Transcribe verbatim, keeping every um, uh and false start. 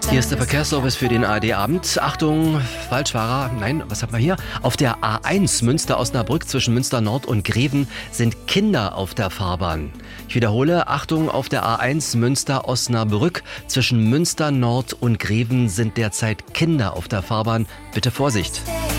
Hier ist der Verkehrsservice für den A R D-Abend. Achtung, Falschfahrer. Nein, was hat man hier? Auf der A eins Münster-Osnabrück zwischen Münster Nord und Greven sind Kinder auf der Fahrbahn. Ich wiederhole, Achtung, auf der A eins Münster-Osnabrück zwischen Münster Nord und Greven sind derzeit Kinder auf der Fahrbahn. Bitte Vorsicht.